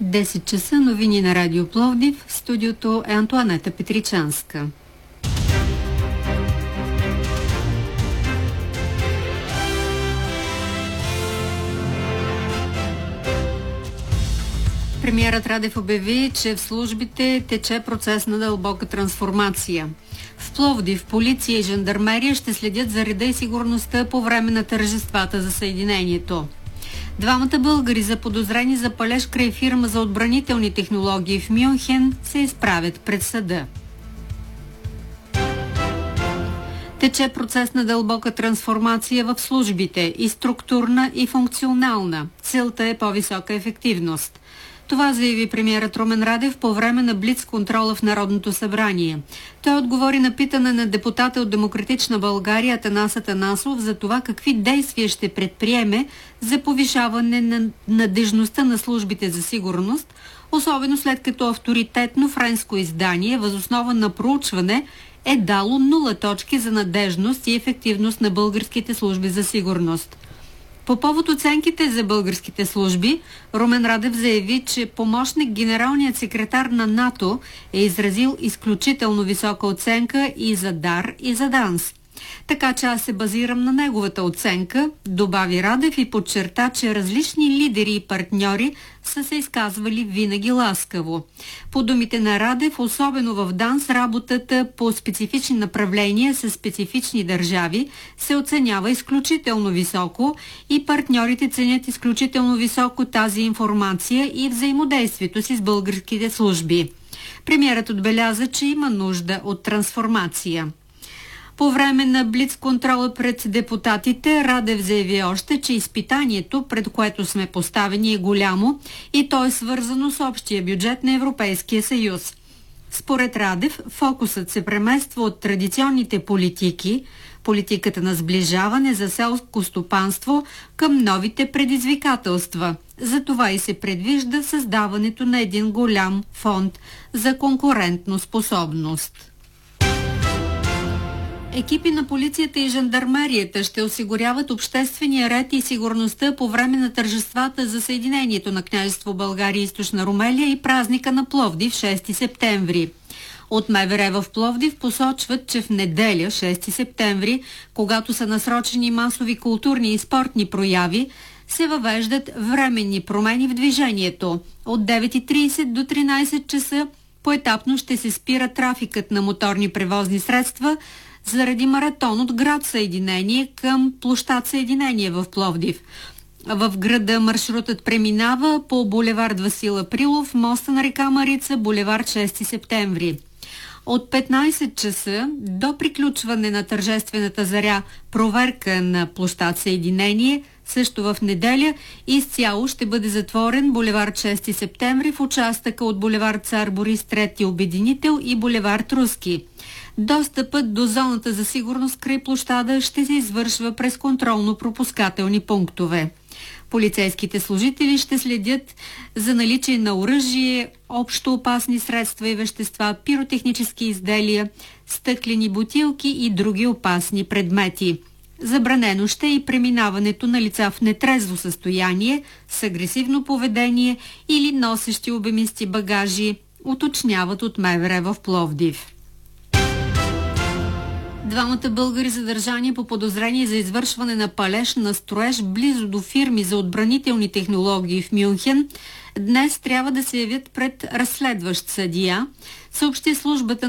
10 часа, новини на Радио Пловдив. В студиото е Антоанета Петричанска. Премиерът Радев обяви, че в службите тече процес на дълбока трансформация. В Пловдив полиция и жандармерия ще следят за реда и сигурността по време на тържествата за Съединението. Двамата българи, заподозрени за палеж край фирма за отбранителни технологии в Мюнхен, се изправят пред съда. Тече процес на дълбока трансформация в службите, и структурна, и функционална. Целта е по-висока ефективност. Това заяви премиерът Румен Радев по време на блиц-контрола в Народното събрание. Той отговори на питане на депутата от Демократична България Атанас Атанасов за това какви действия ще предприеме за повишаване на надежността на службите за сигурност, особено след като авторитетно френско издание въз основа на проучване е дало 0 точки за надежност и ефективност на българските служби за сигурност. По повод оценките за българските служби, Румен Радев заяви, че помощник генералният секретар на НАТО е изразил изключително висока оценка и за ДАР, и за ДАНС. Така че аз се базирам на неговата оценка, добави Радев и подчерта, че различни лидери и партньори са се изказвали винаги ласкаво. По думите на Радев, особено в ДАНС, работата по специфични направления с специфични държави се оценява изключително високо и партньорите ценят изключително високо тази информация и взаимодействието си с българските служби. Премиерът отбеляза, че има нужда от трансформация. По време на блиц-контрола пред депутатите, Радев заяви още, че изпитанието, пред което сме поставени, е голямо и то е свързано с общия бюджет на Европейския съюз. Според Радев, фокусът се премества от традиционните политики, политиката на сближаване за селско стопанство, към новите предизвикателства. Затова и се предвижда създаването на един голям фонд за конкурентно способност. Екипи на полицията и жандармерията ще осигуряват обществения ред и сигурността по време на тържествата за Съединението на Княжество България и Източна Румелия и празника на Пловдив 6 септември. От МВР в Пловдив посочват, че в неделя, 6 септември, когато са насрочени масови културни и спортни прояви, се въвеждат временни промени в движението. От 9:30 до 13 часа поетапно ще се спира трафикът на моторни превозни средства заради маратон от град Съединение към площад Съединение в Пловдив. В града маршрутът преминава по булевард Васил Априлов, моста на река Марица, булевард 6 септември. От 15 часа до приключване на тържествената заря проверка на площад Съединение, също в неделя, изцяло ще бъде затворен булевард 6 септември в участъка от булевард Цар Борис III Обединител и булевард Руски. Достъпът до зоната за сигурност край площада ще се извършва през контролно-пропускателни пунктове. Полицейските служители ще следят за наличие на оръжие, общо опасни средства и вещества, пиротехнически изделия, стъклени бутилки и други опасни предмети. Забранено ще е и преминаването на лица в нетрезво състояние, с агресивно поведение или носещи обемисти багажи, уточняват от МВР в Пловдив. Двамата българи задържани по подозрение за извършване на палеж на строеж близо до фирми за отбранителни технологии в Мюнхен днес трябва да се явят пред разследващ съдия, съобщи службата